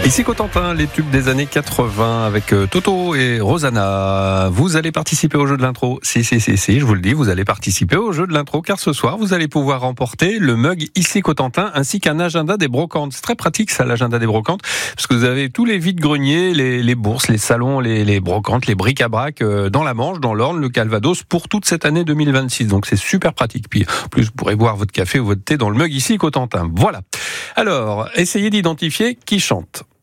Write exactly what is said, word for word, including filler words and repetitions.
Ici Cotentin, les tubes des années quatre-vingts avec Toto et Rosanna. Vous allez participer au jeu de l'intro. Si, si, si, si, je vous le dis, vous allez participer au jeu de l'intro car ce soir, vous allez pouvoir remporter le mug Ici Cotentin ainsi qu'un agenda des brocantes. C'est très pratique ça, l'agenda des brocantes, parce que vous avez tous les vides-greniers, les, les bourses, les salons, les, les brocantes, les bric-à-brac dans la Manche, dans l'Orne, le Calvados pour toute cette année deux mille vingt-six. Donc c'est super pratique. Puis en plus, vous pourrez boire votre café ou votre thé dans le mug Ici Cotentin. Voilà. Alors, essayez d'identifier qui chante.